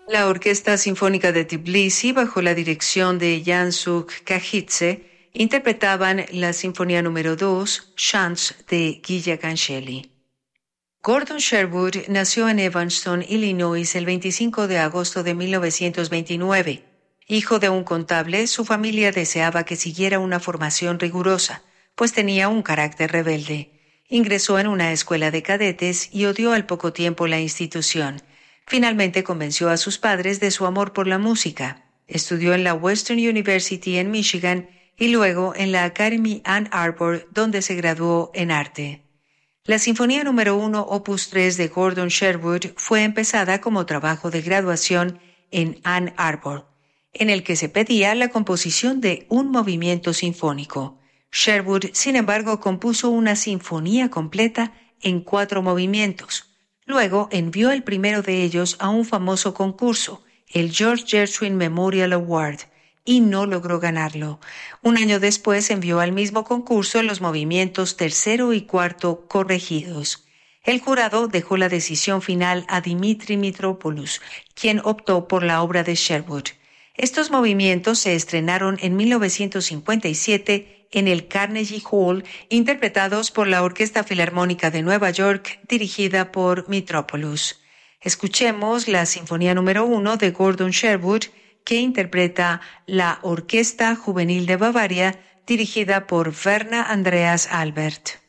La Orquesta Sinfónica de Tbilisi, bajo la dirección de Yansuk Kajitze, interpretaban la Sinfonía número 2, Chants de Guilla Cancelli. Gordon Sherwood nació en Evanston, Illinois, el 25 de agosto de 1929. Hijo de un contable, su familia deseaba que siguiera una formación rigurosa, pues tenía un carácter rebelde. Ingresó en una escuela de cadetes y odió al poco tiempo la institución. Finalmente convenció a sus padres de su amor por la música. Estudió en la Western University en Michigan y luego en la Academy Ann Arbor, donde se graduó en arte. La Sinfonía número 1, Opus 3 de Gordon Sherwood fue empezada como trabajo de graduación en Ann Arbor, en el que se pedía la composición de un movimiento sinfónico. Sherwood, sin embargo, compuso una sinfonía completa en 4 movimientos. Luego envió el primero de ellos a un famoso concurso, el George Gershwin Memorial Award, y no logró ganarlo. Un año después envió al mismo concurso los movimientos tercero y cuarto corregidos. El jurado dejó la decisión final a Dimitri Mitropoulos, quien optó por la obra de Sherwood. Estos movimientos se estrenaron en 1957 en el Carnegie Hall, interpretados por la Orquesta Filarmónica de Nueva York, dirigida por Mitropoulos. Escuchemos la Sinfonía número 1 de Gordon Sherwood, que interpreta la Orquesta Juvenil de Bavaria, dirigida por Verna Andreas Albert.